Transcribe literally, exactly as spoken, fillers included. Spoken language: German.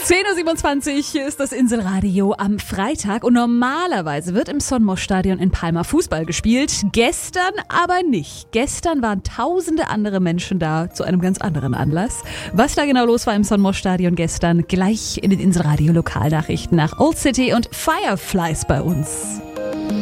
zehn Uhr siebenundzwanzig, hier ist das Inselradio am Freitag und normalerweise wird im Sonmos-Stadion in Palma Fußball gespielt. Gestern aber nicht. Gestern waren tausende andere Menschen da zu einem ganz anderen Anlass. Was da genau los war im Sonmos-Stadion gestern, gleich in den Inselradio Lokalnachrichten nach Old City und Fireflies bei uns.